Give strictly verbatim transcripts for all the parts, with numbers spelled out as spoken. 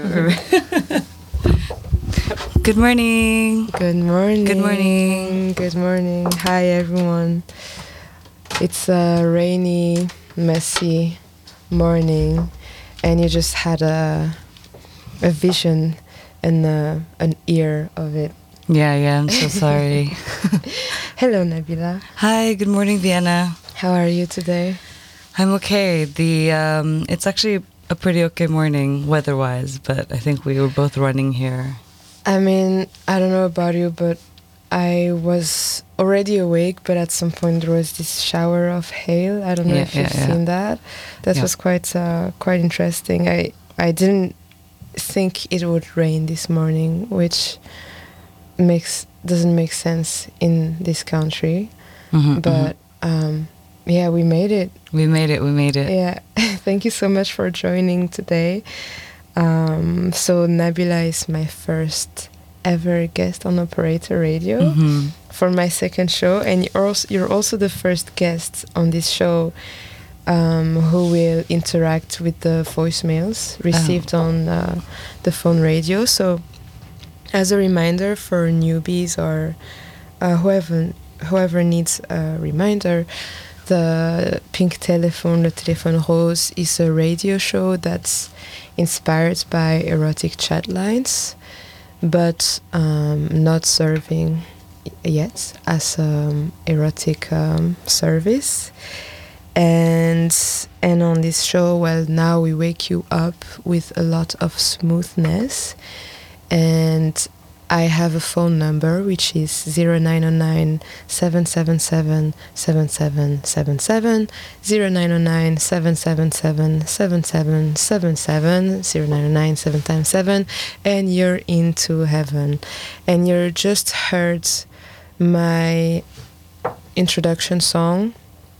Good morning. Good morning. Good morning. Good morning. Hi, everyone. It's a rainy, messy morning, and you just had a a vision and a, an ear of it. Yeah, yeah, I'm so sorry. Hello, Nabila. Hi, good morning, Vienna. How are you today? I'm okay. The um, it's actually a pretty okay morning weather-wise, but I think we were both running here. I mean, I don't know about you, but I was already awake, but at some point there was this shower of hail. I don't know Yeah, if you've yeah, yeah. seen that. That Yeah. was quite uh, quite interesting. I I didn't think it would rain this morning, which makes doesn't make sense in this country. Mhm, But um, yeah, we made it. mhm. We made it. We made it. Yeah, thank you so much for joining today. Um, so Nabila is my first ever guest on Operator Radio Mhm. for my second show, and you're also, you're also the first guest on this show um, who will interact with the voicemails received on uh, the phone radio. So, as a reminder for newbies or uh, whoever whoever needs a reminder, the Pink Telephone, Le Téléphone Rose, is a radio show that's inspired by erotic chat lines, but um, not serving yet as an erotic um, service. And and on this show, well, now we wake you up with a lot of smoothness. And I have a phone number, which is zero nine zero nine, seven seven seven, seven seven seven seven, zero nine zero nine, seven seven seven, seven seven seven seven, zero nine zero nine, seven times seven, and you're into heaven. And you just heard my introduction song,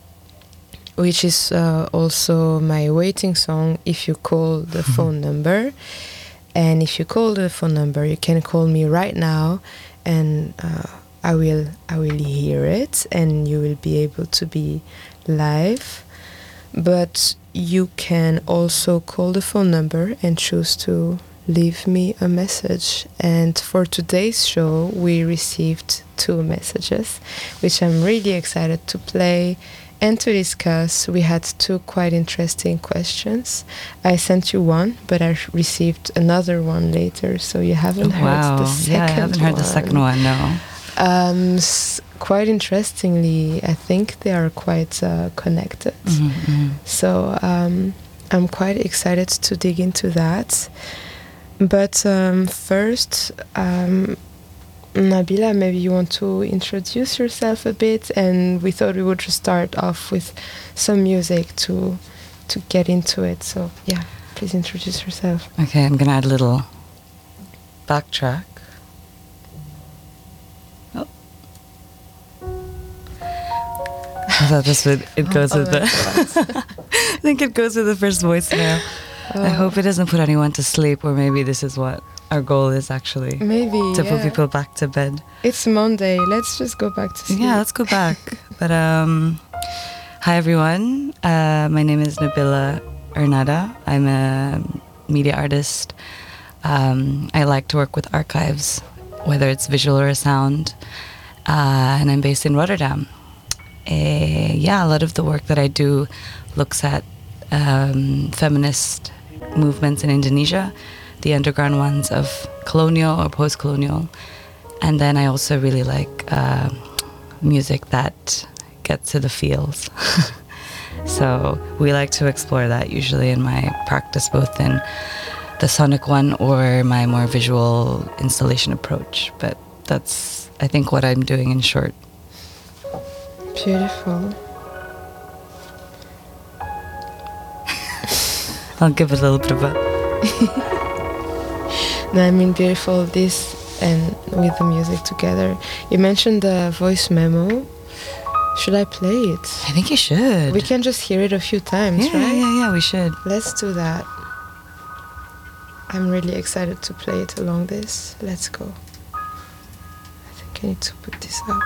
which is uh, also my waiting song if you call the phone number. And if you call the phone number, you can call me right now, and uh, I will I will hear it, and you will be able to be live. But you can also call the phone number and choose to leave me a message. And for today's show, we received two messages, which I'm really excited to play and to discuss. We had two quite interesting questions. I sent you one, but I received another one later, so you haven't heard Wow. the second Yeah, I haven't heard one. the second one. No. Um, s- quite interestingly, I think they are quite uh, connected. Mhm, mhm. So um, I'm quite excited to dig into that. But um, first, um, Nabila, maybe you want to introduce yourself a bit, and we thought we would just start off with some music to to get into it. So yeah, please introduce yourself. Okay, I'm gonna add a little backtrack. Oh. I thought this would it goes Oh, with the. my I think it goes with the first voicemail. I Oh. hope it doesn't put anyone to sleep, or maybe this is what our goal is actually Maybe to yeah. put people back to bed. It's Monday. Let's just go back to sleep. Yeah, let's go back. But um, hi everyone. Uh, my name is Nabila Ernada. I'm a media artist. Um, I like to work with archives, whether it's visual or sound, uh, and I'm based in Rotterdam. Uh, yeah, a lot of the work that I do looks at um, feminist movements in Indonesia, the underground ones of colonial or post-colonial. And then I also really like uh, music that gets to the feels. So we like to explore that usually in my practice, both in the sonic one or my more visual installation approach. But that's, I think, what I'm doing in short. Beautiful. I'll give it a little bit of a... No, I mean beautiful. This and with the music together. You mentioned the voice memo. Should I play it? I think you should. We can just hear it a few times, yeah, right? yeah, yeah, we should. Let's do that. I'm really excited to play it along this. Let's go. I think I need to put this up.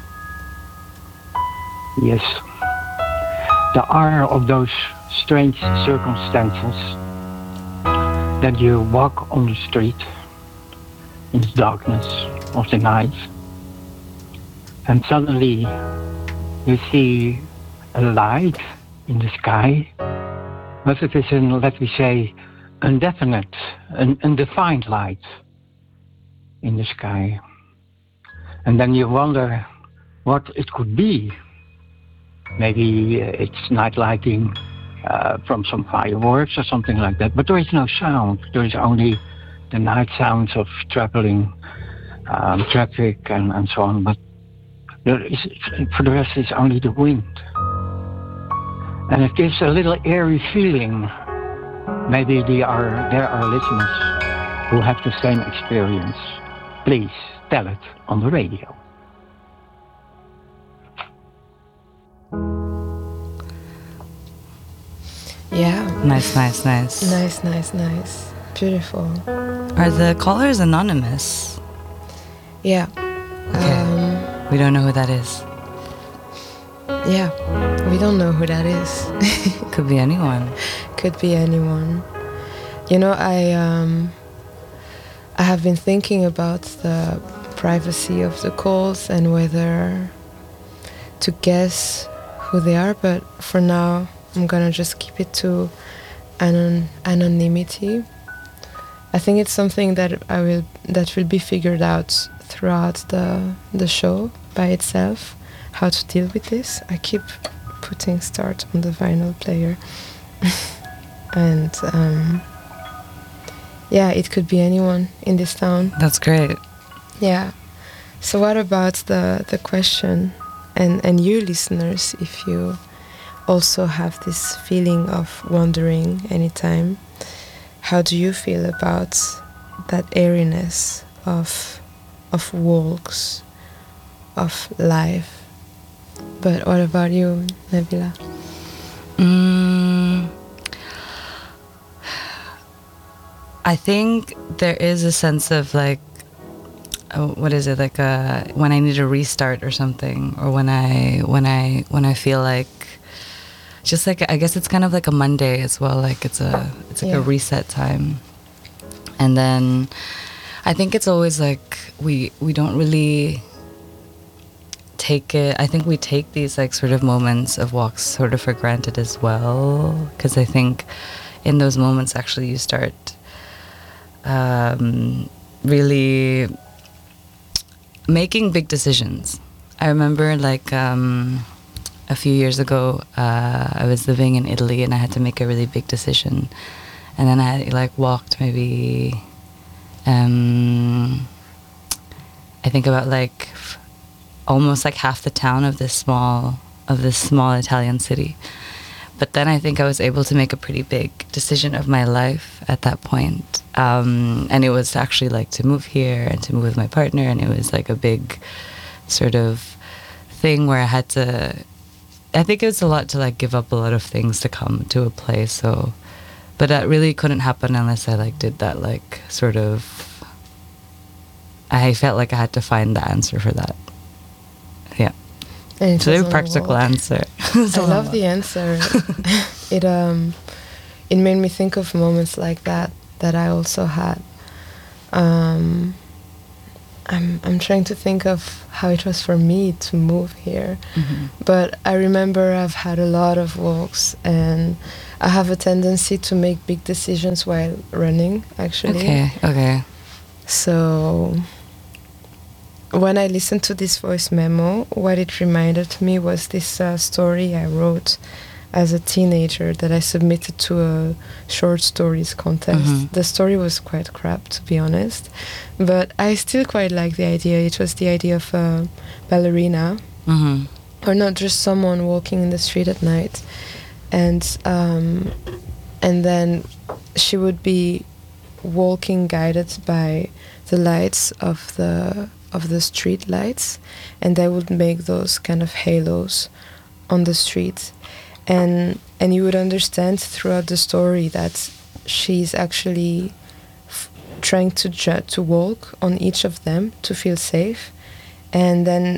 Yes. There are of those strange circumstances that you walk on the street in the darkness of the night, and suddenly you see a light in the sky, but it is an, let me say, indefinite, an undefined light in the sky. And then you wonder what it could be. Maybe it's night lighting uh, from some fireworks or something like that, but there is no sound. There is only the night sounds of traveling um, traffic and, and so on, but there is, for the rest it's only the wind. And it gives a little eerie feeling. Maybe there are, there are listeners who have the same experience. Please tell it on the radio. Yeah. Nice, nice, nice. Nice, nice, nice. Beautiful. Are the callers anonymous? Yeah. Okay. Um, we don't know who that is. Yeah. We don't know who that is. Could be anyone. Could be anyone. You know, I um, I have been thinking about the privacy of the calls and whether to guess who they are, but for now I'm gonna just keep it to anon- anonymity. I think it's something that I will that will be figured out throughout the the show by itself, how to deal with this. I keep putting start on the vinyl player. And um, yeah, it could be anyone in this town. That's great. Yeah. So what about the, the question? And, and you listeners, if you also have this feeling of wandering anytime, how do you feel about that airiness of of walks, of life? But what about you, Nabila? Mm, I think there is a sense of like, oh, what is it, like a, when I need a restart or something, or when I when I when I feel like, just like, I guess it's kind of like a Monday as well. Like it's a it's like Yeah. a reset time, and then I think it's always like we we don't really take it. I think we take these like sort of moments of walks sort of for granted as well, because I think in those moments actually you start um, really making big decisions. I remember like um, a few years ago uh, I was living in Italy and I had to make a really big decision, and then I like walked maybe um, I think about like f- almost like half the town of this small of this small Italian city. But then I think I was able to make a pretty big decision of my life at that point. Um, and it was actually like to move here and to move with my partner, and it was like a big sort of thing where I had to, I think it was a lot to like give up a lot of things to come to a place. So, but that really couldn't happen unless I like did that like sort of, I felt like I had to find the answer for that. Yeah. And It's a very practical answer. I love the answer. It um, it made me think of moments like that that I also had. Um, I'm I'm trying to think of how it was for me to move here, Mm-hmm. but I remember I've had a lot of walks, and I have a tendency to make big decisions while running. Actually, Okay, okay. so when I listened to this voice memo, what it reminded me was this uh, story I wrote as a teenager that I submitted to a short stories contest. Mhm. The story was quite crap, to be honest, but I still quite like the idea. It was the idea of a ballerina, Mm-hmm. or not just someone walking in the street at night, and um, and then she would be walking guided by the lights of the of the street lights, and they would make those kind of halos on the street, and and you would understand throughout the story that she's actually f- trying to ju- to walk on each of them to feel safe, and then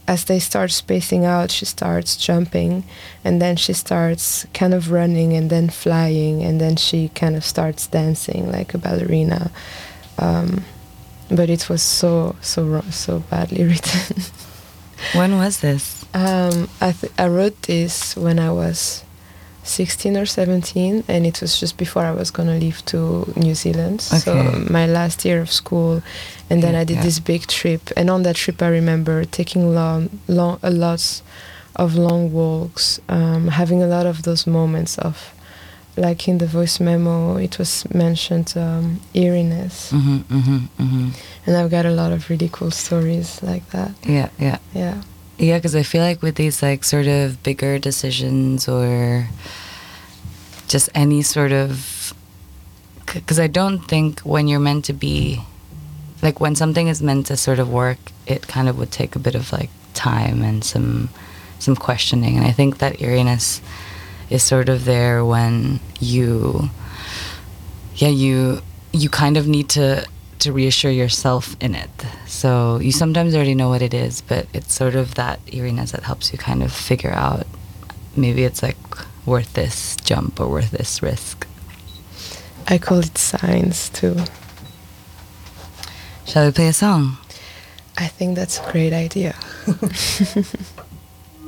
as they start spacing out, she starts jumping, and then she starts kind of running and then flying, and then she kind of starts dancing like a ballerina. Um, but it was so so wrong, so badly written. When was this? Um, I th- I wrote this when I was sixteen or seventeen, and it was just before I was gonna leave to New Zealand. Okay. So my last year of school, and then Yeah, I did yeah. this big trip. And on that trip, I remember taking long, long, a lot of long walks, um, having a lot of those moments of, like in the voice memo, it was mentioned um, eeriness, Mm-hmm, mm-hmm, mm-hmm. and I've got a lot of really cool stories like that. Yeah, yeah. Yeah. Yeah, because I feel like with these like sort of bigger decisions or just any sort of, because I don't think when you're meant to be, like when something is meant to sort of work, it kind of would take a bit of like time and some some questioning. And I think that eeriness is sort of there when you, yeah, you you kind of need to to reassure yourself in it. So you sometimes already know what it is, but it's sort of that eeriness that helps you kind of figure out maybe it's like worth this jump or worth this risk. I call it signs too. Shall we play a song? I think that's a great idea.